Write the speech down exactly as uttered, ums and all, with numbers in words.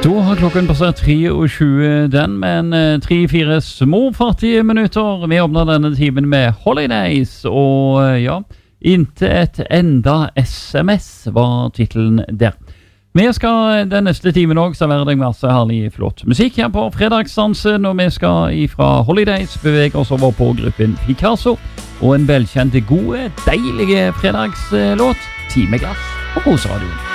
Da har klokken passert tjuetre den, men tre-fire små fattige minutter. Vi åpner denne timen med Holidays, og ja, inntil et enda S M S var titelen der. Vi skal den neste timen også servere deg masse herlig flott musikk her på fredagsdansen, og vi skal ifra Holidays bevege oss over på gruppen Picasso, og en velkjent, gode, deilige fredagslåt, Timeglass på Koseradioen.